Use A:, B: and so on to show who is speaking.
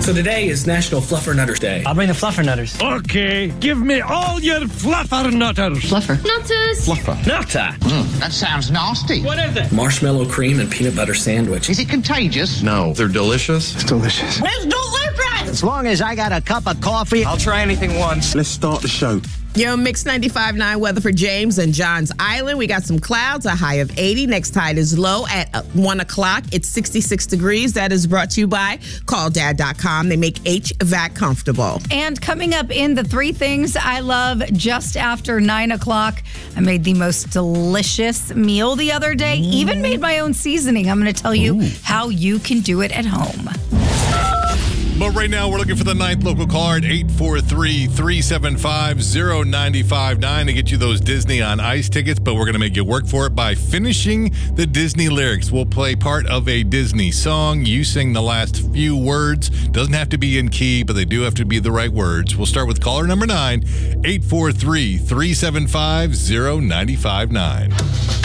A: So today is National Fluffernutters Day.
B: I'll bring the Fluffernutters.
C: Okay, give me all your Fluffernutters.
D: Fluffer.
E: Nutters.
C: Fluffer.
B: Nutter.
F: That sounds nasty.
B: What is it?
A: Marshmallow cream and peanut butter sandwich.
F: Is it contagious?
G: No, they're delicious.
H: It's delicious.
F: It's delicious!
I: As long as I got a cup of coffee.
B: I'll try anything once.
H: Let's start the show.
J: Yo, Mix 95.9 weather for James and Johns Island. We got some clouds, a high of 80. Next tide is low at 1 o'clock. It's 66 degrees. That is brought to you by CallDad.com. They make HVAC comfortable.
D: And coming up in the 3 things I love just after 9 o'clock, I made the most delicious meal the other day. Even made my own seasoning. I'm going to tell you how you can do it at home.
K: But right now, we're looking for the 9th local caller at 843-375-0959 to get you those Disney on Ice tickets, but we're going to make you work for it by finishing the Disney lyrics. We'll play part of a Disney song. You sing the last few words. Doesn't have to be in key, but they do have to be the right words. We'll start with caller number 9, 843-375-0959.